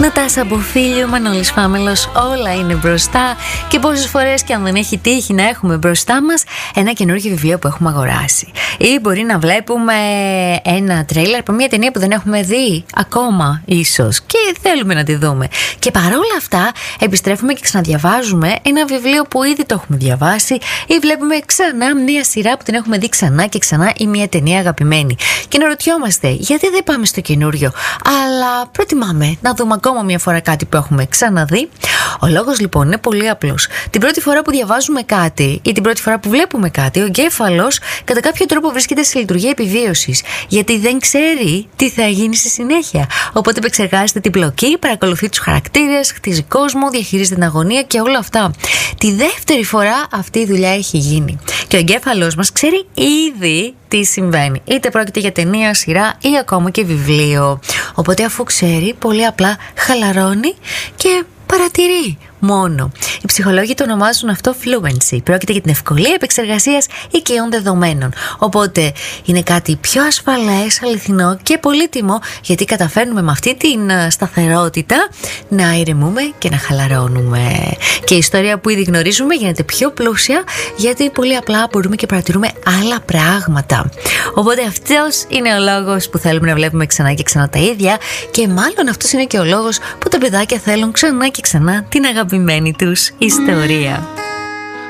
Νατάσα Μποφίλιο, Μανώλης Φάμελος, όλα είναι μπροστά. Και πόσες φορές και αν δεν έχει τύχει να έχουμε μπροστά μας ένα καινούργιο βιβλίο που έχουμε αγοράσει, ή μπορεί να βλέπουμε ένα τρέιλερ από μια ταινία που δεν έχουμε δει ακόμα ίσως και θέλουμε να τη δούμε, και παρόλα αυτά επιστρέφουμε και ξαναδιαβάζουμε ένα βιβλίο που ήδη το έχουμε διαβάσει, ή βλέπουμε ξανά μια σειρά που την έχουμε δει ξανά και ξανά, ή μια ταινία αγαπημένη, και να ρωτιόμαστε γιατί δεν πάμε στο καινούριο, αλλά προτιμάμε να δούμε ακόμα μια φορά κάτι που έχουμε ξαναδεί. Ο λόγος λοιπόν είναι πολύ απλός. Την πρώτη φορά που διαβάζουμε κάτι ή την πρώτη φορά που βλέπουμε κάτι, ο εγκέφαλος κατά κάποιο τρόπο βρίσκεται σε λειτουργία επιβίωσης, γιατί δεν ξέρει τι θα γίνει στη συνέχεια. Οπότε επεξεργάζεται την πλοκή, παρακολουθεί τους χαρακτήρες, χτίζει κόσμο, διαχειρίζεται την αγωνία και όλα αυτά. Τη δεύτερη φορά αυτή η δουλειά έχει γίνει και ο εγκέφαλος μας ξέρει ήδη τι συμβαίνει. Είτε πρόκειται για ταινία, σειρά ή ακόμα και βιβλίο. Οπότε αφού ξέρει, πολύ απλά χαλαρώνει και παρατηρεί μόνο. Οι ψυχολόγοι το ονομάζουν αυτό fluency. Πρόκειται για την ευκολία επεξεργασίας οικειών δεδομένων. Οπότε είναι κάτι πιο ασφαλές, αληθινό και πολύτιμο, γιατί καταφέρνουμε με αυτή την σταθερότητα να ηρεμούμε και να χαλαρώνουμε. Και η ιστορία που ήδη γνωρίζουμε γίνεται πιο πλούσια, γιατί πολύ απλά μπορούμε και παρατηρούμε άλλα πράγματα. Οπότε αυτός είναι ο λόγος που θέλουμε να βλέπουμε ξανά και ξανά τα ίδια, και μάλλον αυτός είναι και ο λόγος που τα παιδάκια θέλουν ξανά και ξανά την αγαπημένη τους ιστορία.